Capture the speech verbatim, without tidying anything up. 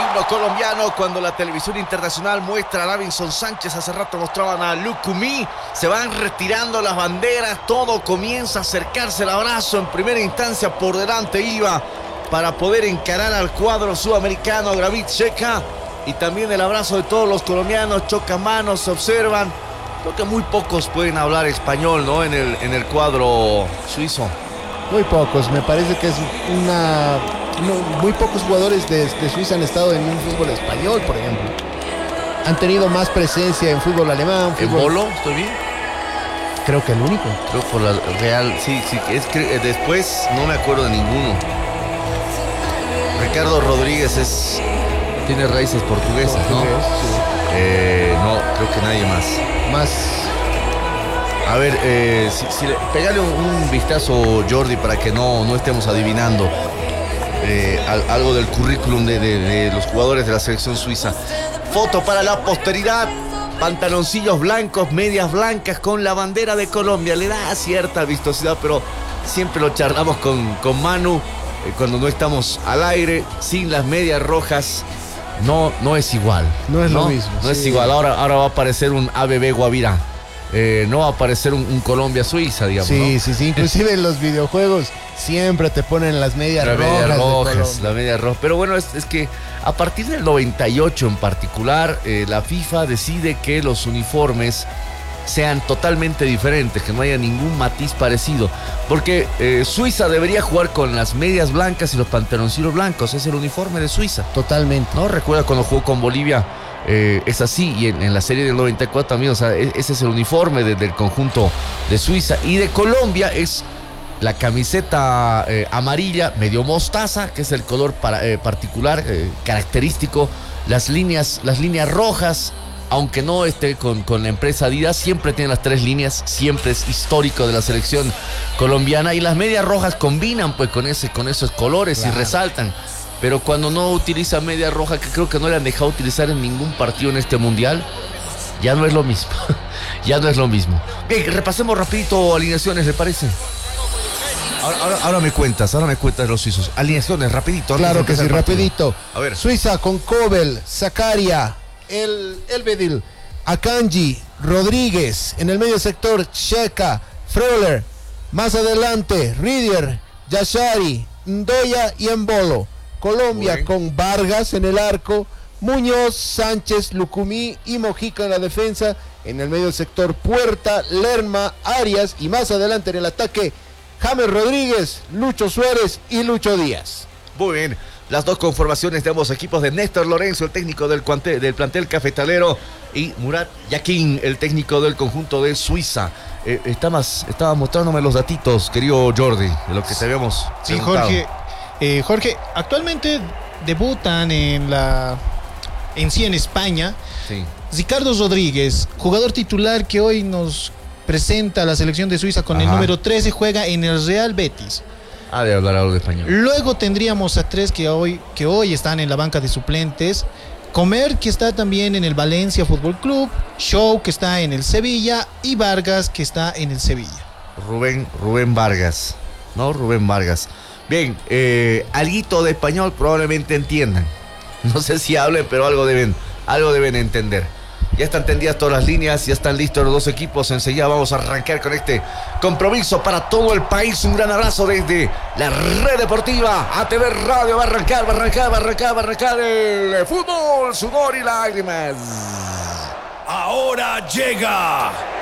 himno colombiano cuando la televisión internacional muestra a Davinson Sánchez. Hace rato mostraban a Lucumí. Se van retirando las banderas. Todo comienza a acercarse el abrazo. En primera instancia por delante iba para poder encarar al cuadro sudamericano Gravit Xheka. Y también el abrazo de todos los colombianos. Chocan manos, se observan. Creo que muy pocos pueden hablar español, ¿no? En el, en el cuadro suizo. Muy pocos. Me parece que es una... No, muy pocos jugadores de, de Suiza han estado en un fútbol español, por ejemplo. Han tenido más presencia en fútbol alemán. Fútbol... ¿En Bolo? ¿Estoy bien? Creo que el único. Creo por la Real, sí, sí. Es que después no me acuerdo de ninguno. Ricardo Rodríguez es tiene raíces portuguesas, ¿no? Portugués, sí. Eh, no, creo que nadie más. Más. A ver, eh, si, si le, pegale un, un vistazo, Jordi, para que no, no estemos adivinando. Eh, al, algo del currículum de, de, de los jugadores de la selección suiza. Foto para la posteridad, pantaloncillos blancos, medias blancas con la bandera de Colombia. Le da cierta vistosidad, pero siempre lo charlamos con, con Manu eh, cuando no estamos al aire, sin las medias rojas. No, no es igual. No es no, lo mismo. No sí. es igual. Ahora, ahora va a aparecer un A B B Guavirá. Eh, no va a aparecer un, un Colombia-Suiza, digamos. Sí, ¿no? sí, sí. Inclusive en los videojuegos siempre te ponen las medias la rojas. media rojas de la media roja. Pero bueno, es, es que a partir del noventa y ocho en particular, eh, la FIFA decide que los uniformes sean totalmente diferentes, que no haya ningún matiz parecido. Porque eh, Suiza debería jugar con las medias blancas y los pantaloncillos blancos. Es el uniforme de Suiza. Totalmente. ¿No? Recuerda cuando jugó con Bolivia. Eh, es así, y en, en la serie del noventa y cuatro también, o sea, es, ese es el uniforme de, del conjunto de Suiza. Y de Colombia es la camiseta eh, amarilla, medio mostaza, que es el color para, eh, particular, eh, característico. Las líneas, las líneas rojas, aunque no esté con, con la empresa Adidas, siempre tiene las tres líneas, siempre es histórico de la selección colombiana. Y las medias rojas combinan pues con, ese, con esos colores, claro, y resaltan. Pero cuando no utiliza media roja, que creo que no le han dejado utilizar en ningún partido en este mundial, ya no es lo mismo. Ya no es lo mismo. Bien, repasemos rapidito alineaciones, ¿le parece? Ahora, ahora, ahora me cuentas, ahora me cuentas los suizos. Alineaciones, rapidito. Claro que sí, rapidito. A ver. Suiza con Kobel, Zakaria, el Elvedil, Akanji, Rodríguez. En el medio sector, Xheka, Freuler. Más adelante, Rieder, Yashari, Ndoya y Embolo. Colombia Buen. con Vargas en el arco, Muñoz, Sánchez, Lucumí y Mojica en la defensa. En el medio sector, Puerta, Lerma, Arias y más adelante en el ataque, James Rodríguez, Lucho Suárez y Lucho Díaz. Muy bien, las dos conformaciones de ambos equipos de Néstor Lorenzo, el técnico del, cuante, del plantel cafetalero, y Murat Yakin, el técnico del conjunto de Suiza. Eh, estabas, estabas mostrándome los datitos, querido Jordi, de lo que te habíamos Sí, preguntado. Jorge. Eh, Jorge, actualmente debutan en la en sí en España. Sí. Ricardo Rodríguez, jugador titular que hoy nos presenta a la selección de Suiza con Ajá. el número trece, juega en el Real Betis. Ah, de hablar algo de español. Luego tendríamos a tres que hoy, que hoy están en la banca de suplentes. Comer, que está también en el Valencia Fútbol Club. Show, que está en el Sevilla. Y Vargas, que está en el Sevilla. Rubén, Rubén Vargas, ¿no? Rubén Vargas. Bien, eh, alguito de español probablemente entiendan. No sé si hablen, pero algo deben, algo deben entender. Ya están tendidas todas las líneas, ya están listos los dos equipos. Enseguida vamos a arrancar con este compromiso para todo el país. Un gran abrazo desde la Red Deportiva. A T V Radio va a arrancar, va a arrancar, va a arrancar, va a arrancar el fútbol, sudor y lágrimas. Ahora llega